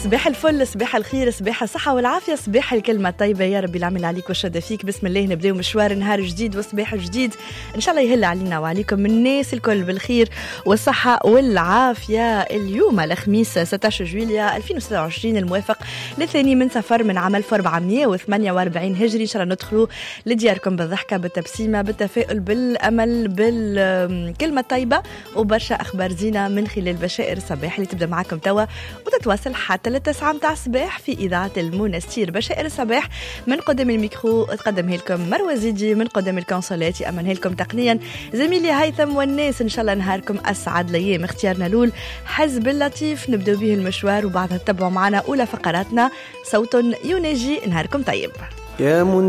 صباح الفل، صباح الخير، صباح الصحة والعافية، صباح الكلمة الطيبة يا ربي العمل عليك والشد فيك. بسم الله نبداو مشوار نهار جديد وصباح جديد إن شاء الله يهل علينا وعليكم الناس الكل بالخير والصحة والعافية. اليوم الخميس 16 جويليا 2026 الموافق للثاني من سفر من عام 1448 هجري. إن شاء الله ندخلوا لدياركم بالضحكة بالتبسيمة بالتفاؤل بالأمل بالكلمة الطيبة وبرشا أخبار زينة من خلال بشائر الصباح اللي تبدأ معكم توا وتتواصل حتى للتسعة متاع الصباح في إذاعة المنستير. بشائر الصباح من قدم الميكرو تقدمها لكم مروة زيدي، من قدم الكونسولات أمنها لكم تقنيا زميلي هيثم. والناس إن شاء الله نهاركم أسعد الأيام. اختيارنا الأول حزب اللطيف نبدأ به المشوار وبعدها تتبعوا معنا أولى فقراتنا صوت يناجي. نهاركم طيب. يا